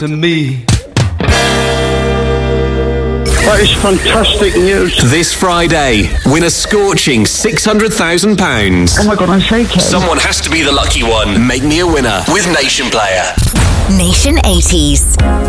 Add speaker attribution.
Speaker 1: to me.
Speaker 2: That is fantastic news.
Speaker 3: This Friday, win a scorching £600,000.
Speaker 4: Oh my God, I'm shaking.
Speaker 3: Someone has to be the lucky one. Make me a winner with Nation Player.
Speaker 5: Nation 80s.